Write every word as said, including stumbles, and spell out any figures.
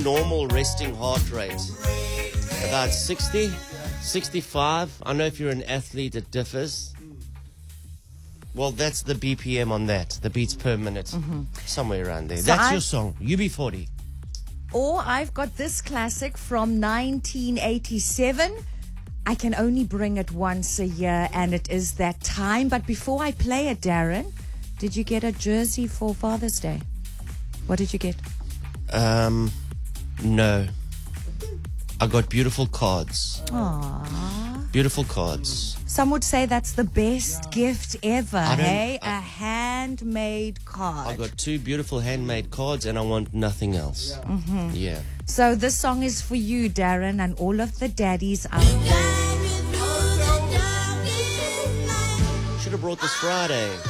normal resting heart rate? About sixty, sixty-five. I know if you're an athlete, it differs. Well, that's the B P M on that, the beats per minute, mm-hmm. somewhere around there. So that's I've, your song, U B forty. Or I've got this classic from nineteen eighty-seven. I can only bring it once a year, and it is that time. But before I play it, Darren, did you get a jersey for Father's Day? What did you get? Um, no. I got beautiful cards. Aww. Beautiful cards. Some would say that's the best gift ever, I don't- hey? I- A handmade card. I got two beautiful handmade cards, and I want nothing else. Mm-hmm. Yeah. So this song is for you, Darren, and all of the daddies out there. Should have brought this Friday.